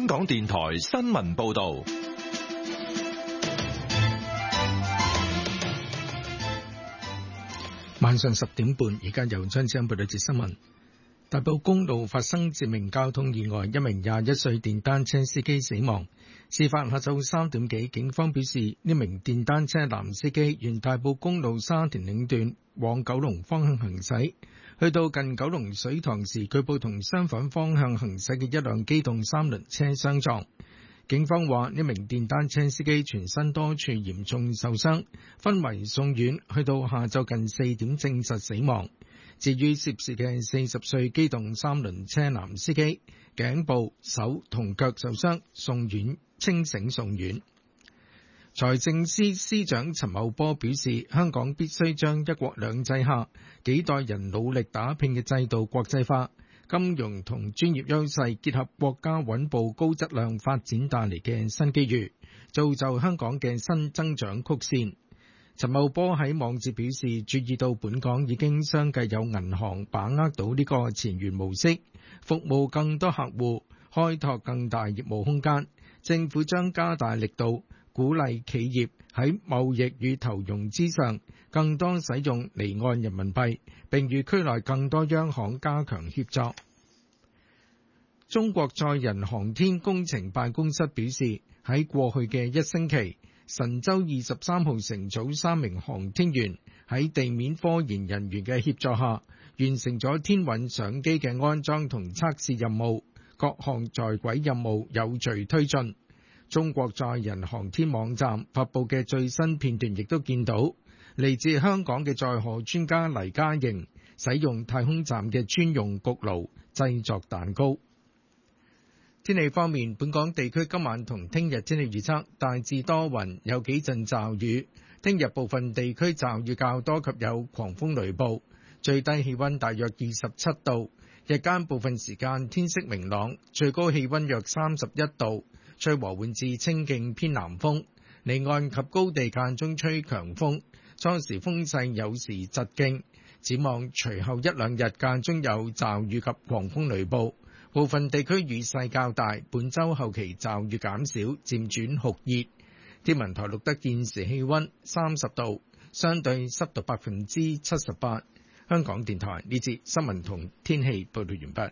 香港電台新聞報道。 晚上10點半，而家由張子欣報道節新聞。大埔公路發生致命交通意外，一名21歲電單車司機死亡。事發下晝3點幾，警方表示呢名電單車男司機沿大埔公路沙田嶺段往九龍方向行駛，去到近九龍水塘時，據報同相反方向行駛嘅一輛機動三輪車相撞。警方話呢名電單車司機全身多處嚴重受傷，昏迷送院，去到下晝近4點證實死亡。至於涉事嘅40歲機動三輪車男司機，頸部、手同腳受傷，清醒送院。財政司司長陳茂波表示，香港必須將一國兩制下幾代人努力打拼嘅制度國際化，金融同專業優勢結合國家穩步高質量發展帶嚟嘅新機遇，造就香港嘅新增長曲線。陳茂波喺網誌表示，注意到本港已經相繼有銀行把握到呢個前沿模式，服務更多客戶，開拓更大業務空間。政府將加大力度，鼓勵企業喺貿易與投融資上更多使用離岸人民幣，並與區內更多央行加強協作。中國載人航天工程辦公室表示，喺過去嘅1星期，神舟23號乘組3名航天員喺地面科研人員嘅協助下，完成咗天韻相機嘅安裝同測試任務，各項在軌任務有序推進。中國載人航天網站發布嘅最新片段亦都見到，嚟自香港嘅載荷專家黎嘉瑩使用太空站嘅專用焗爐製作蛋糕。天氣方面，本港地區今晚同聽日天氣預測大致多雲，有幾陣驟雨。聽日部分地區驟雨較多及有狂風雷暴，最低氣溫大約27度。日間部分時間天色明朗，最高氣溫約31度，吹和緩至清勁偏南風。離岸及高地間中吹強風，初時風勢有時疾勁。展望隨後一兩日間中有驟雨及狂風雷暴。部分地區雨勢較大，本週後期驟雨減少，漸轉酷熱。天文台錄得現時氣溫30度，相對濕度78%。香港電台呢節新聞同天氣報道完畢。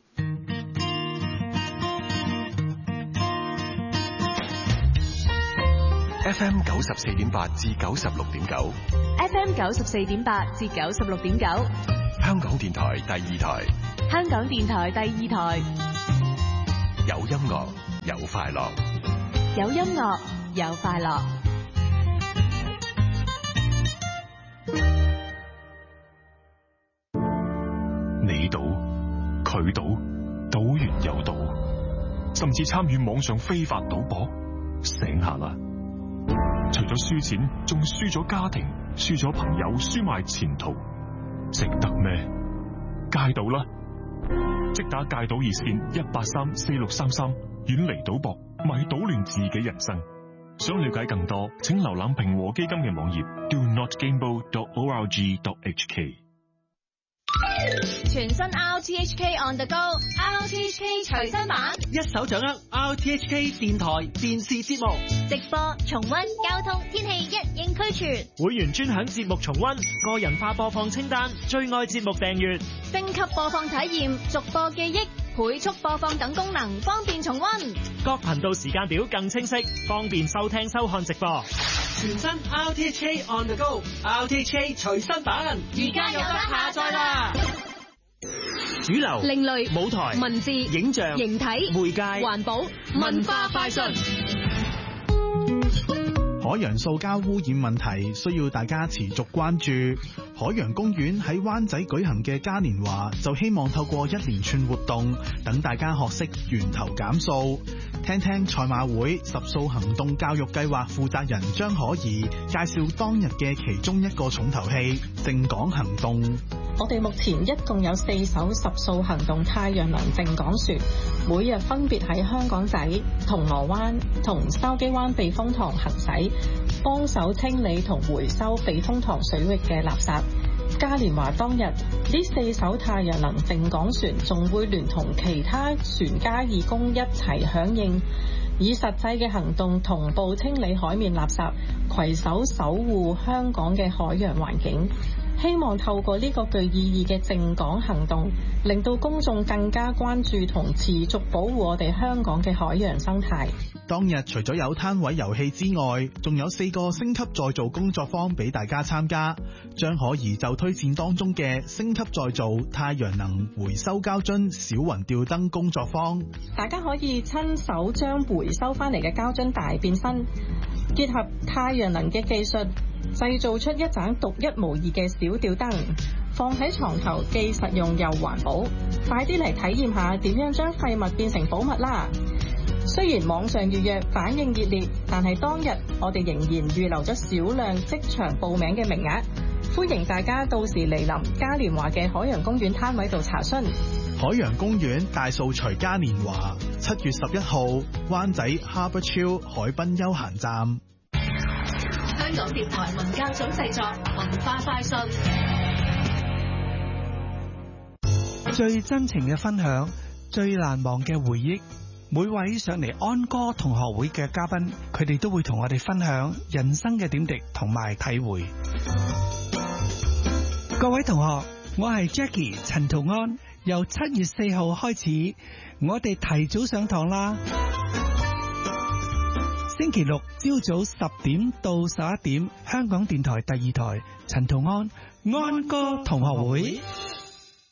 FM 94.8至96.9 ，FM 94.8至96.9， 香港電台第2台。 香港電台第2台， 有音樂，有快樂， 有音樂，有快樂。 你賭，佢賭，賭完又賭，甚至參與網上非法賭博，醒下啦！除咗輸錢，仲輸咗家庭，輸咗朋友，輸埋前途，值得咩？戒賭啦！即打戒賭熱線1834633，遠離賭博，咪搗亂自己人生。想了解更多，請瀏覽平和基金嘅網頁 donotgamble.org.hk。 全新 RTHK On The Go，RTHK 隨身版， 一手掌握 RTHK 電台電視節目直播、重溫、交通、天氣一應俱全。 會員專享節目重溫，個人化播放清單，最愛節目訂閱， 升級播放體驗，逐播記憶，倍速播放等功能，方便重溫。 各頻道時間表更清晰，方便收聽收看直播。全新 RTHK On The Go，RTHK 隨身版， 而家有得下載啦！ 主流、 另類、 舞台、 文字、 影像、 形體、 媒介、 環保、文化快訊。 海洋塑膠污染問題需要大家持續關注。海洋公園喺灣仔舉行嘅嘉年華，就希望透過一連串活動，等大家學識源頭減塑。聽聽賽馬會十塑行動教育計劃負責人張可怡介紹當日嘅其中一個重頭戲——淨港行動。 我哋目前一共有4艘十塑行動太陽能淨港船，每日分別喺香港仔、銅鑼灣同筲箕灣避風塘行駛，幫手清理同回收避風塘水域嘅垃圾。 嘉年華當日，呢4艘太陽能淨港船仲會聯同其他船家義工一齊響應，以實際嘅行動同步清理海面垃圾，攜手守護香港嘅海洋環境。希望透過呢個具意義嘅淨港行動，令到公眾更加關注同持續保護我哋香港嘅海洋生態。 當日除咗有攤位遊戲之外，仲有4個升級再造工作坊俾大家參加。張可怡就推薦當中嘅升級再造太陽能回收膠樽小雲吊燈工作坊。 大家可以親手將回收翻嚟嘅膠樽大變身，結合太陽能嘅技術，製造出一盞獨一無二嘅小吊燈，放喺床頭既實用又環保。快啲嚟體驗下點樣將廢物變成寶物啦！雖然網上預約反應熱烈，但係當日我哋仍然預留咗少量即場報名嘅名額，歡迎大家到時嚟臨嘉年華嘅海洋公園攤位度查詢。 海洋公園大掃除嘉年華7月11號，灣仔 Harbour Chill 海濱休閒站。 香港電台文教組製作文化快訊。 最真情嘅分享，最難忘嘅回憶。每位上嚟安歌同學會嘅嘉賓，佢哋都會同我哋分享人生嘅點滴同埋體會。各位同學，我係 Jackie 陳圖安。由7月4號開始，我哋提早上堂啦。星期六朝早10點到11點，香港電台第2台陳圖安安歌同學會。